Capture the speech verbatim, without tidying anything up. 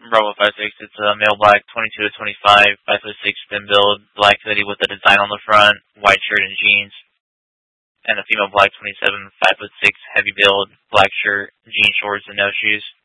Bravo five six. It's a male black, twenty-two to twenty-five, five foot six, thin build, black hoodie with a design on the front, white shirt and jeans. And a female black, twenty-seven, five foot six, heavy build, black shirt, jean shorts, and no shoes.